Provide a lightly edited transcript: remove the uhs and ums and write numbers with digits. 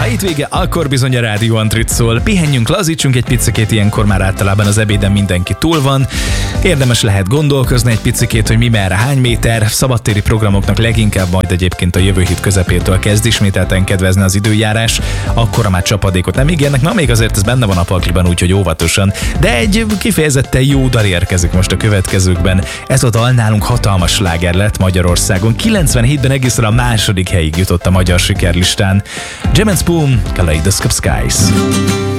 Hétvége, akkor bizony a Rádió Antrit szól. Pihenjünk, lazítsunk egy picikét, ilyenkor már általában az ebéden mindenki túl van. Érdemes lehet gondolkozni egy picikét, hogy mi merre, hány méter. Szabadtéri programoknak leginkább majd egyébként a jövő hét közepétől kezd ismételten kedvezni az időjárás. Akkora már csapadékot nem ígérnek, na még azért ez benne van a pakliban, úgyhogy óvatosan. De egy kifejezetten jó dal érkezik most a következőkben. Ez a dal nálunk hatalmas sláger lett Magyarországon. 97-ben egészen a második helyig jutott a magyar sikerlistán. Jam & Spoon, Kaleidoscope Skies.